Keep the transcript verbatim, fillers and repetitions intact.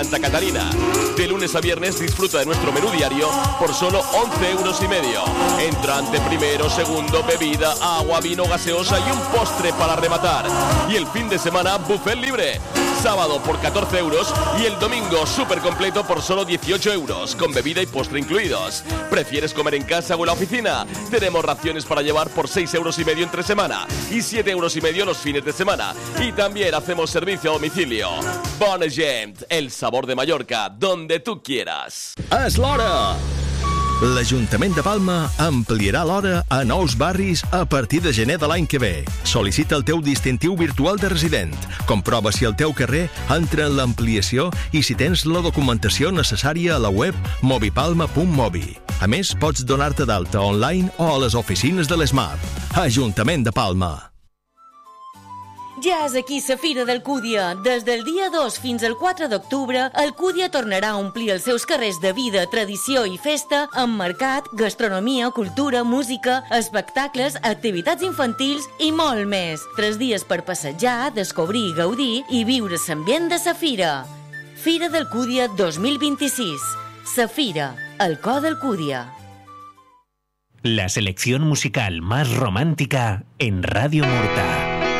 Santa Catarina. De lunes a viernes disfruta de nuestro menú diario por solo once euros y medio. Entrante primero, segundo, bebida, agua, vino, gaseosa y un postre para rematar. Y el fin de semana, buffet libre. Sábado por catorce euros y el domingo súper completo por solo dieciocho euros, con bebida y postre incluidos. ¿Prefieres comer en casa o en la oficina? Tenemos raciones para llevar por seis euros y medio entre semana y siete euros y medio los fines de semana. Y también hacemos servicio a domicilio. Bona Gent, el sabor de Mallorca, donde tú quieras. És l'hora! L'Ajuntament de Palma ampliarà l'hora a nous barris a partir de gener de l'any que ve. Sol·licita el teu distintiu virtual de resident. Comprova si el teu carrer entra en l'ampliació i si tens la documentació necessària a la web mobipalma punt mobi. A més, pots donar-te d'alta online o a les oficines de l'Smart. Ajuntament de Palma. Ja és aquí la Fira d'Alcúdia. Des del dia dos fins al quatre d'octubre, Alcúdia tornarà a omplir els seus carrers de vida, tradició i festa amb mercat, gastronomia, cultura, música, espectacles, activitats infantils i molt més. Tres dies per passejar, descobrir, gaudir i viure l'ambient de la Fira. Fira d'Alcúdia dos mil vint-i-sis. La Fira, el cor d'Alcúdia. La selección musical más romántica en Radio Murta.